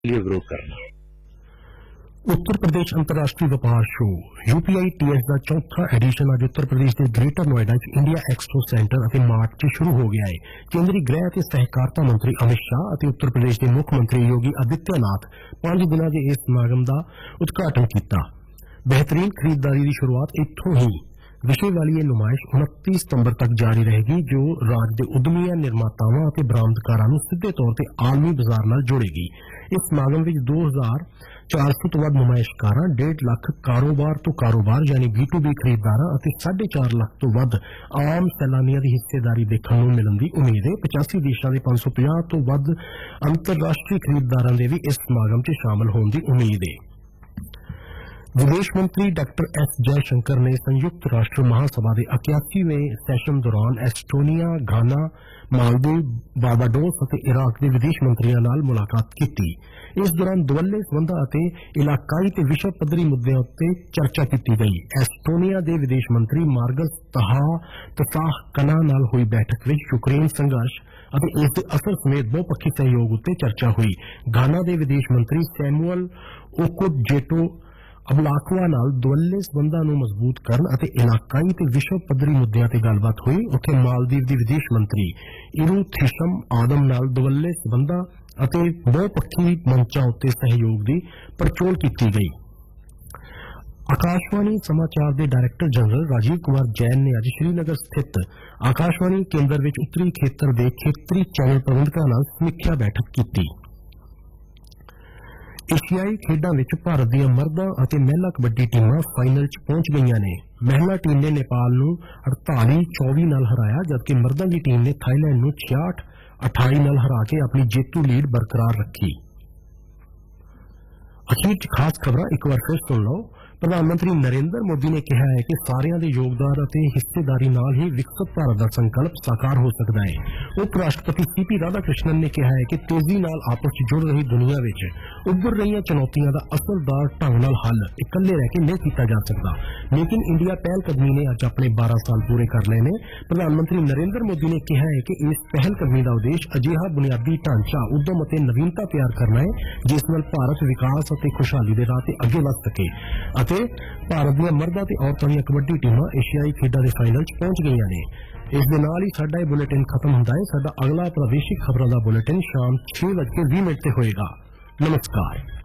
लिए विरोध करना। उत्तर प्रदेश अंतर्राष्ट्रीय व्यापार शो UPITS का चौथा एडिशन अज उत्तर प्रदेश के greater Noida India expo centre और मार्ट च शुरू हो गया है। केंद्रीय गृह और सहकारिता मंत्री अमित शाह और उत्तर प्रदेश के मुख्य मंत्री योगी आदित्यनाथ 5 दिनों के इस समागम का उद्घाटन किया। बेहतरीन खरीददारी की शुरुआत इत्थों ही विषय वाली यह नुमाइश 29 सितंबर तक जारी रहेगी, जो राज्य के उद्यमियों, निर्माताओं और बरामदकारों सीधे तौर पर आलमी बाजार नाल जोड़ेगी। इस समागम में 2400 तो वध नुमाइशकारां, 1.5 लाख कारोबार तो कारोबार यानी B2B खरीददारां और 4.5 लाख तो वध आम सैलानियों की हिस्सेदारी देखने को मिलने की उम्मीद है। 85 देशों के 550 तो वध अंतरराष्ट्रीय खरीददारां के भी इस समागम में शामिल होने की उम्मीद है। विदेश मंत्री डॉक्टर S जयशंकर ने संयुक्त राष्ट्र महासभा के 81वें सैशन दौरान एस्टोनिया, घाना, मालदीव, बारबाडोस और इराक के विदेश मंत्रियों नाल मुलाकात की। इस दौरान दुवल्ले संबंधां अते इलाकाई ते विश्व पद्धरी मुद्दों उत्ते चर्चा की गई। एस्टोनिया के विदेश मंत्री मार्गस तसाह-कना नाल हुई बैठक में यूक्रेन संघर्ष और इसके असर समेत बहुपक्षी सहयोग उत्ते चर्चा हुई। घाना के विदेश मंत्री सैमुअल ओकोजेटो अबलाकवा नाल दुवल्ले संबंधां नूं मजबूत करन अते इलाकाई ते विश्व पद्धरी मुद्दों ते गलबात हुई। उत्थे मालदीव की विदेश मंत्री इरुथिशम आदम नाल दुवल्ले संबंधां अते बहुपक्षी मंचां उत्ते सहयोग की पड़चोल की गई। आकाशवाणी समाचार के डायरेक्टर जनरल राजीव कुमार जैन ने अज श्रीनगर स्थित आकाशवाणी केंद्र विच उत्तरी खेतर के खेतरी चैनल प्रबंधकों नाल समीक्षा बैठक की। एशियाई खेडों में भारत दी मर्दां और महिला कबड्डी टीमां फाइनल च पहुंच गईयां ने। महिला टीम ने नेपाल नूं 48-24 नाल हराया, जबकि मर्दां की टीम ने थाईलैंड नूं 66-28 नाल हरा के अपनी जेतू लीड बरकरार रखी। अखीर च खास खबरां एक बार फिर सुन लो। प्रधानमंत्री नरेंद्र मोदी ने कहा है कि सारियां दे योगदान और हिस्सेदारी नाल ही विकसित भारत का संकल्प साकार हो सकता है। उपराष्ट्रपति CP राधाकृष्णन ने कहा है कि तेजी नाल आपस च जुड़ रही दुनिया विच उभर रही चुनौतियों का असरदार ढंग नाल हल इकल्ले रह के नहीं किया जा सकता, लेकिन इंडिया पहलकदमी ने अज अपने 12 साल पूरे कर लए ने। प्रधानमंत्री नरेंद्र मोदी ने कहा है कि इस पहलकदमी का उद्देश्य अजिहा बुनियादी ढांचा, उद्यम और नवीनता तैयार करना है जिस नाल भारत विकास और खुशहाली के राह अगे बढ़ सके। भारत दी मर्दां ते औरतां दी कबड्डी टीमां एशियाई खेडां दे फाइनल च पहुंच गईयां ने। इस दे नाल ही साडा बुलेटिन खत्म हुंदा है। साडा अगला प्रादेशिक खबरां दा बुलेटिन शाम 6:20 ते होएगा। नमस्कार।